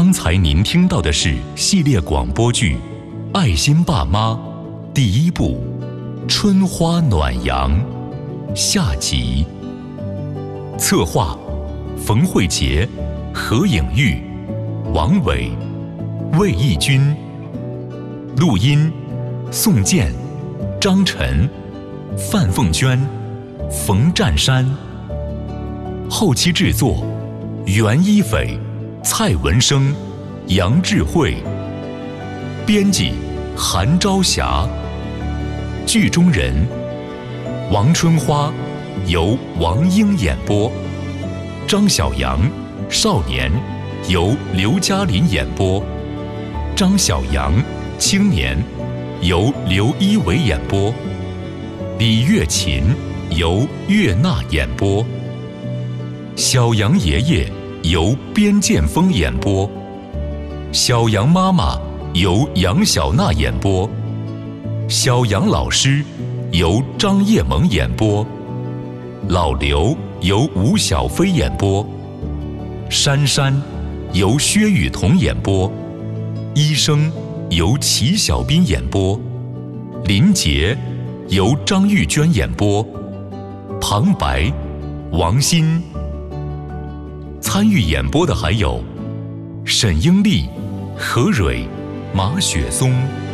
刚才您听到的是系列广播剧《爱心爸妈》第1部《春花暖阳》下集。策划：冯慧杰、何颖玉、王伟、魏义军。录音：宋健、张晨、范凤娟、冯占山。后期制作：袁一斐、蔡文生、杨智慧。编辑：韩朝霞。剧中人：王春花由王英演播，张小阳少年由刘嘉林演播，张小阳青年由刘一伟演播，李月琴由岳娜演播，小杨爷爷由边建峰演播，小杨妈妈由杨小娜演播，小杨老师由张叶萌演播，老刘由吴小飞演播，珊珊由薛雨桐演播，医生由齐小斌演播，林杰由张玉娟演播，旁白王鑫。参与演播的还有沈英丽、何蕊、马雪松。